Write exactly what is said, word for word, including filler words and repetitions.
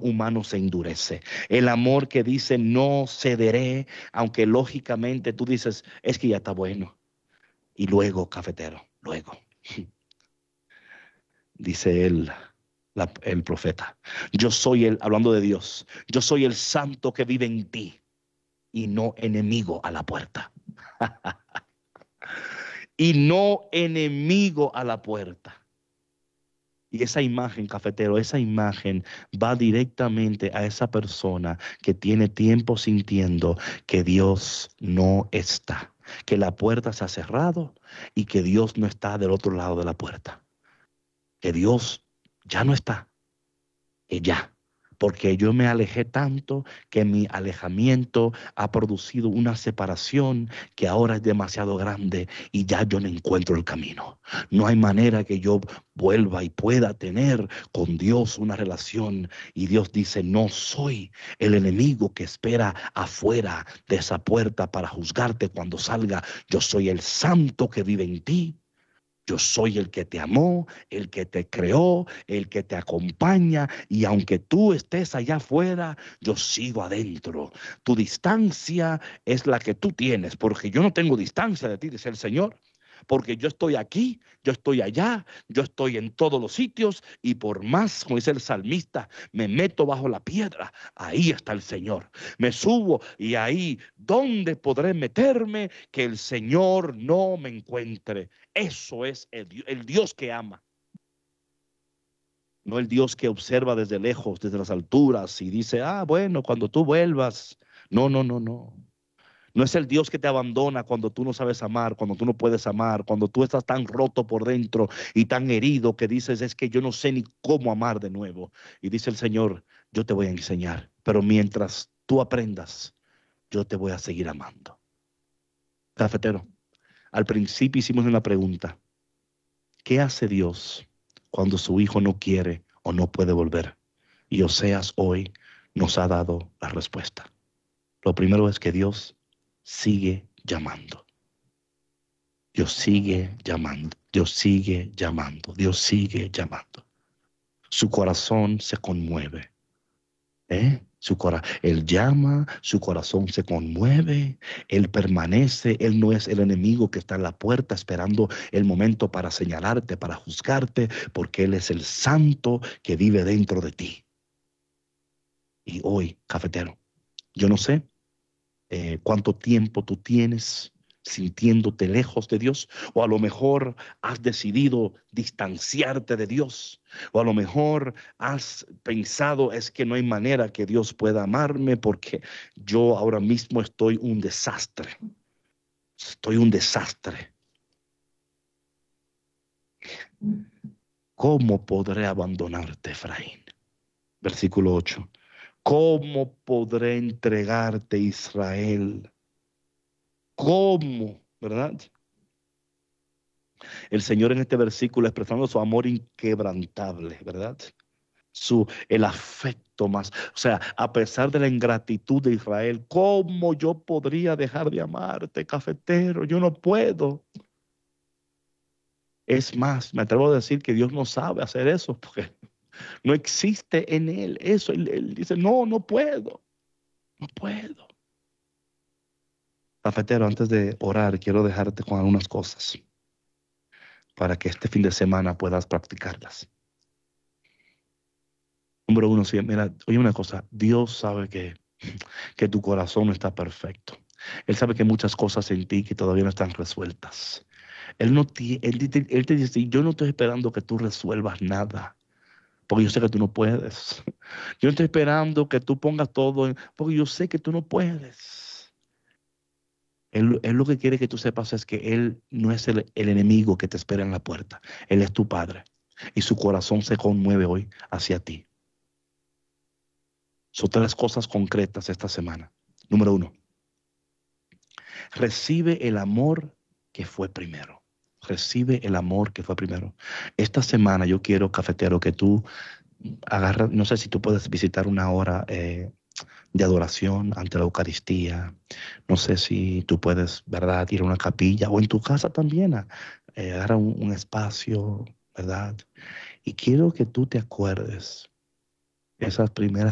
humano se endurece. El amor que dice no cederé, aunque lógicamente tú dices, es que ya está bueno. Y luego, cafetero, luego, dice él, la- el profeta, yo soy el, hablando de Dios, yo soy el santo que vive en ti y no enemigo a la puerta. Y no enemigo a la puerta. Y esa imagen, cafetero, esa imagen va directamente a esa persona que tiene tiempo sintiendo que Dios no está, que la puerta se ha cerrado y que Dios no está del otro lado de la puerta, que Dios ya no está, que ya. Porque yo me alejé tanto que mi alejamiento ha producido una separación que ahora es demasiado grande y ya yo no encuentro el camino. No hay manera que yo vuelva y pueda tener con Dios una relación. Y Dios dice, no soy el enemigo que espera afuera de esa puerta para juzgarte cuando salga. Yo soy el santo que vive en ti. Yo soy el que te amó, el que te creó, el que te acompaña, y aunque tú estés allá afuera, yo sigo adentro. Tu distancia es la que tú tienes, porque yo no tengo distancia de ti, dice el Señor. Porque yo estoy aquí, yo estoy allá, yo estoy en todos los sitios, y por más, como dice el salmista, me meto bajo la piedra, ahí está el Señor. Me subo y ahí, ¿dónde podré meterme que el Señor no me encuentre? Eso es el, el Dios que ama. No el Dios que observa desde lejos, desde las alturas y dice, ah, bueno, cuando tú vuelvas. No, no, no, no. No es el Dios que te abandona cuando tú no sabes amar, cuando tú no puedes amar, cuando tú estás tan roto por dentro y tan herido que dices, es que yo no sé ni cómo amar de nuevo. Y dice el Señor, yo te voy a enseñar, pero mientras tú aprendas, yo te voy a seguir amando. Cafetero, al principio hicimos una pregunta. ¿Qué hace Dios cuando su hijo no quiere o no puede volver? Y Oseas hoy nos ha dado la respuesta. Lo primero es que Dios sigue llamando. Dios sigue llamando. Dios sigue llamando. Dios sigue llamando. Su corazón se conmueve. ¿Eh? Su cora él llama, su corazón se conmueve, él permanece, él no es el enemigo que está en la puerta esperando el momento para señalarte, para juzgarte, porque él es el santo que vive dentro de ti. Y hoy, cafetero, yo no sé eh, cuánto tiempo tú tienes sintiéndote lejos de Dios, o a lo mejor has decidido distanciarte de Dios, o a lo mejor has pensado es que no hay manera que Dios pueda amarme porque yo ahora mismo estoy un desastre, estoy un desastre. ¿Cómo podré abandonarte, Efraín? Versículo ocho. ¿Cómo podré entregarte, Israel? ¿Cómo? ¿Verdad? El Señor en este versículo expresando su amor inquebrantable, ¿verdad? Su, el afecto más, o sea, a pesar de la ingratitud de Israel, ¿cómo yo podría dejar de amarte, cafetero? Yo no puedo. Es más, me atrevo a decir que Dios no sabe hacer eso, porque no existe en Él eso. Él, él dice, no, no puedo, no puedo. Cafetero, antes de orar, quiero dejarte con algunas cosas para que este fin de semana puedas practicarlas. Número uno, sí, mira, oye una cosa, Dios sabe que, que tu corazón no está perfecto. Él sabe que hay muchas cosas en ti que todavía no están resueltas. Él, no ti- él, te- él te dice, yo no estoy esperando que tú resuelvas nada, porque yo sé que tú no puedes. Yo no estoy esperando que tú pongas todo, en- porque yo sé que tú no puedes. Él, él lo que quiere que tú sepas es que Él no es el, el enemigo que te espera en la puerta. Él es tu Padre. Y su corazón se conmueve hoy hacia ti. Son tres cosas concretas esta semana. Número uno, recibe el amor que fue primero. Recibe el amor que fue primero. Esta semana yo quiero, cafetero, que tú agarras, no sé si tú puedes visitar una hora eh, de adoración ante la Eucaristía. No sé si tú puedes, ¿verdad?, ir a una capilla o en tu casa también. A, eh, agarra un, un espacio, ¿verdad? Y quiero que tú te acuerdes esas primeras